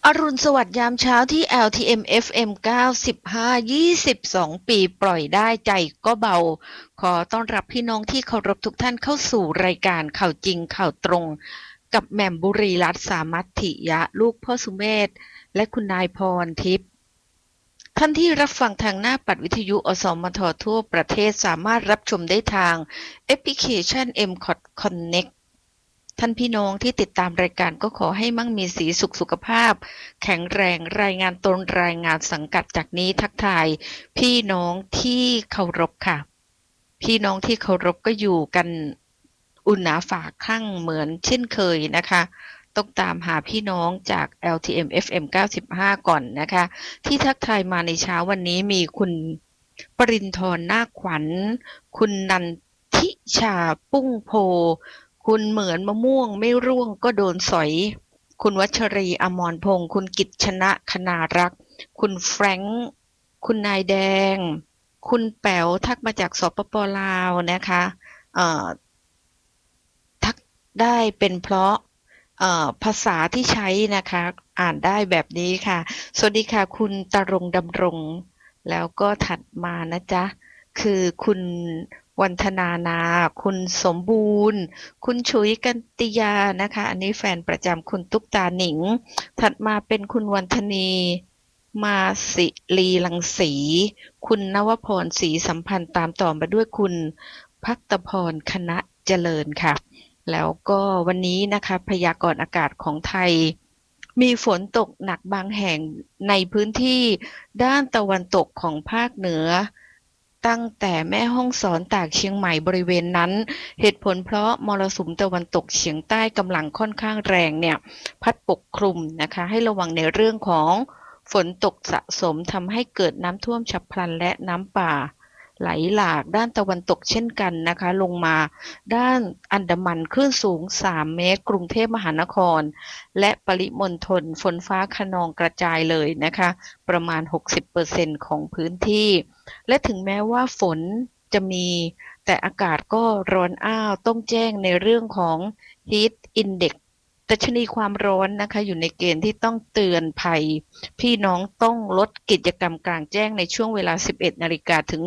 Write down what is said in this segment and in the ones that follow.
อรุณสวัสดิ์ยามเช้าที่ LTM FM 95 22 ปีปล่อยได้ใจก็เบาขอต้อนรับพี่น้องที่เคารพทุกท่านเข้าสู่รายการข่าวจริงข่าวตรงกับแหม่มบุรีรัตน์สามัคถิยะลูกพ่อสุเมธและคุณนายพรทิพย์ท่านที่รับฟังทางหน้าปัดวิทยุอสมททั่วประเทศสามารถรับชมได้ทางแอปพลิเคชัน MCOT Connectท่านพี่น้องที่ติดตามรายการก็ขอให้มั่งมีสีสุขสุขภาพแข็งแรงรายงานตนรายงานสังกัดจากนี้ทักทายพี่น้องที่เคารพค่ะพี่น้องที่เคารพก็อยู่กันอุ่นหนาฝาข้างเหมือนเช่นเคยนะคะต้องตามหาพี่น้องจาก LTM FM 95 ก่อนนะคะที่ทักทายมาในเช้าวันนี้มีคุณปรินทร์นาคขวัญคุณนันทิชาปุ้งโพคุณเหมือนมะม่วงไม่ร่วงก็โดนสอยคุณวัชรีอมรพงศ์คุณกิจชนะคณารักษ์คุณแฟรงค์คุณนายแดงคุณแป๋วทักมาจากสปป.ลาวนะคะทักได้เป็นเพราะภาษาที่ใช้นะคะอ่านได้แบบนี้ค่ะสวัสดีค่ะคุณตรงดำรงแล้วก็ถัดมานะจ๊ะคือคุณวันธนานาคุณสมบูรณ์คุณฉุยกันติยานะคะอันนี้แฟนประจำคุณตุ๊กตาหนิงถัดมาเป็นคุณวันธนีมาสิลีลังสีคุณนวพรศรีสัมพันธ์ตามต่อมาด้วยคุณภัตพรคณะเจริญค่ะแล้วก็วันนี้นะคะพยากรณ์อากาศของไทยมีฝนตกหนักบางแห่งในพื้นที่ด้านตะวันตกของภาคเหนือตั้งแต่แม่ฮ่องสอนตากเชียงใหม่บริเวณนั้นเหตุผลเพราะมรสุมตะวันตกเฉียงใต้กำลังค่อนข้างแรงเนี่ยพัดปกคลุมนะคะให้ระวังในเรื่องของฝนตกสะสมทำให้เกิดน้ำท่วมฉับพลันและน้ำป่าไหลหลากด้านตะวันตกเช่นกันนะคะลงมาด้านอันดามันคลื่นสูง3 เมตรกรุงเทพมหานครและปริมณฑลฝนฟ้าคะนองกระจายเลยนะคะประมาณ 60% ของพื้นที่และถึงแม้ว่าฝนจะมีแต่อากาศก็ร้อนอ้าวต้องแจ้งในเรื่องของ Heat Index ดัชนีความร้อนนะคะอยู่ในเกณฑ์ที่ต้องเตือนภัยพี่น้องต้องลดกิจกรรมกลางแจ้งในช่วงเวลา 11 นาฬิกาถึง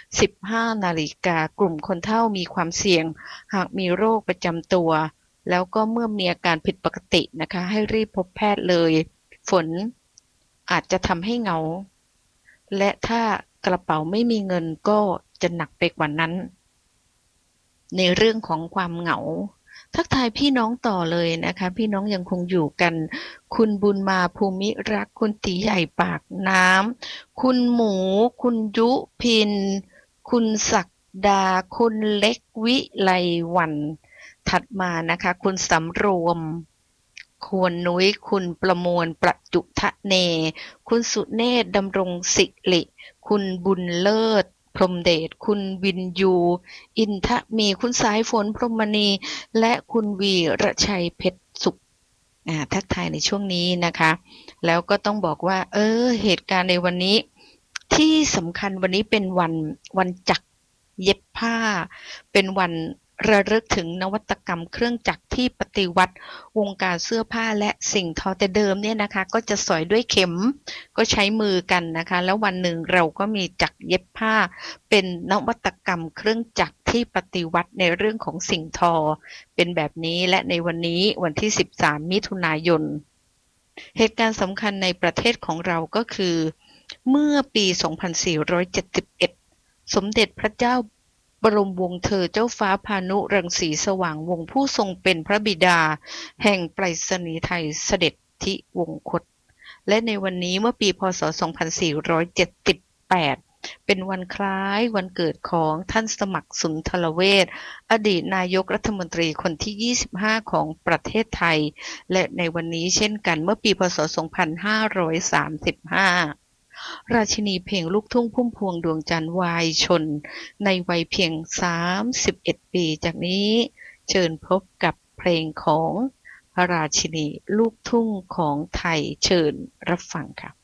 15 นาฬิกากลุ่มคนเฒ่ามีความเสี่ยงหากมีโรคประจำตัวแล้วก็เมื่อมีอาการผิดปกตินะคะให้รีบพบแพทย์เลยฝนอาจจะทำให้เหงาและถ้ากระเป๋าไม่มีเงินก็จะหนักไปกว่านั้นในเรื่องของความเหงาทักทายพี่น้องต่อเลยนะคะพี่น้องยังคงอยู่กันคุณบุญมาภูมิรักคุณตีใหญ่ปากน้ำคุณหมูคุณยุพินคุณศักดาคุณเล็กวิไลวันถัดมานะคะคุณสำรวมควรนุ้ยคุณประมวลประจุทะเนคุณสุเนศดำรงสิริคุณบุญเลิศพรหมเดชคุณวินยูอินทะมีคุณสายฝนพรหมณีและคุณวีระชัยเพชรสุขทักทายในช่วงนี้นะคะแล้วก็ต้องบอกว่าเหตุการณ์ในวันนี้ที่สำคัญวันนี้เป็นวันจักรเย็บผ้าเป็นวันระลึกถึงนวัตกรรมเครื่องจักรที่ปฏิวัติวงการเสื้อผ้าและสิ่งทอแต่เดิมเนี่ยนะคะก็จะสอยด้วยเข็มก็ใช้มือกันนะคะแล้ววันหนึ่งเราก็มีจักรเย็บผ้าเป็นนวัตกรรมเครื่องจักรที่ปฏิวัติในเรื่องของสิ่งทอเป็นแบบนี้และในวันนี้วันที่13 มิถุนายนเหตุการณ์สำคัญในประเทศของเราก็คือเมื่อปี 2471 สมเด็จพระเจ้าบรมวงศ์เธอเจ้าฟ้าพานุรังสีสว่างวงศ์ผู้ทรงเป็นพระบิดาแห่งไปรษณีย์ไทยเสด็จที่วงคตและในวันนี้เมื่อปีพศ 2478 เป็นวันคล้ายวันเกิดของท่านสมัครสุนทรเวชอดีตนายกรัฐมนตรีคนที่ 25 ของประเทศไทยและในวันนี้เช่นกันเมื่อปีพศ 2535ราชินีเพลงลูกทุ่งพุ่มพวงดวงจันทร์วายชนในวัยเพียง31 ปีจากนี้เชิญพบกับเพลงของพระราชินีลูกทุ่งของไทยเชิญรับฟังค่ะ